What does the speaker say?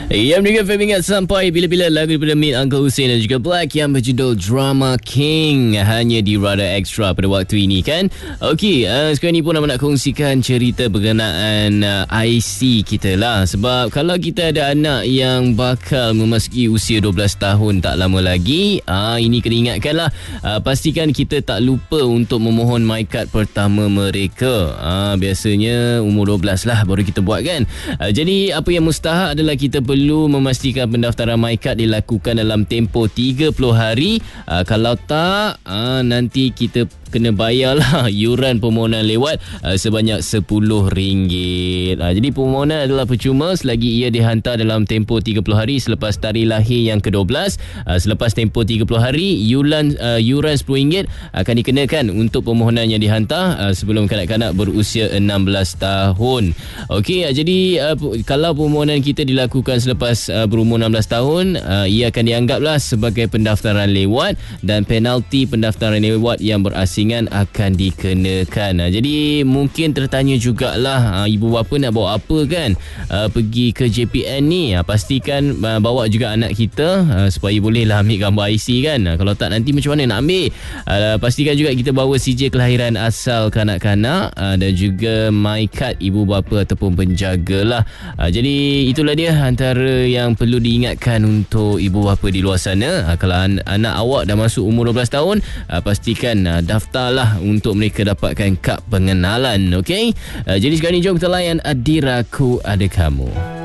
Yang mendengar Fahim ingat sampai bila-bila lagu daripada Meet Uncle Hussein dan juga Black yang berjudul Drama King hanya di Radar Extra pada waktu ini kan. Okey, sekarang ni pun nak kongsikan cerita berkenaan IC kita lah. Sebab kalau kita ada anak yang bakal memasuki usia 12 tahun tak lama lagi, ini kena ingatkan lah, pastikan kita tak lupa untuk memohon my card pertama mereka. Biasanya umur 12 lah baru kita buat kan. Jadi apa yang mustahak adalah kita perlu memastikan pendaftaran MyCard dilakukan dalam tempoh 30 hari. Kalau tak, nanti kita kena bayarlah yuran permohonan lewat sebanyak RM10. Jadi permohonan adalah percuma selagi ia dihantar dalam tempoh 30 hari selepas tarikh lahir yang ke-12. Selepas tempoh 30 hari, yuran RM10 akan dikenakan untuk permohonan yang dihantar sebelum kanak-kanak berusia 16 tahun. Okey, jadi kalau permohonan kita dilakukan selepas berumur 16 tahun, ia akan dianggaplah sebagai pendaftaran lewat dan penalti pendaftaran lewat yang berasingan akan dikenakan. Jadi mungkin tertanya jugalah, ibu bapa nak bawa apa kan pergi ke JPN ni. Pastikan bawa juga anak kita supaya bolehlah ambil gambar IC kan. Kalau tak nanti macam mana nak ambil. Pastikan juga kita bawa CJ kelahiran asal kanak-kanak dan juga MyCard ibu bapa ataupun penjaga lah. Jadi itulah dia antara yang perlu diingatkan untuk ibu bapa di luar sana. Kalau anak awak dah masuk umur 12 tahun, pastikan daftarlah untuk mereka dapatkan kad pengenalan. Okey, jadi sekarang ni jom kita layan Adiraku Ada Kamu.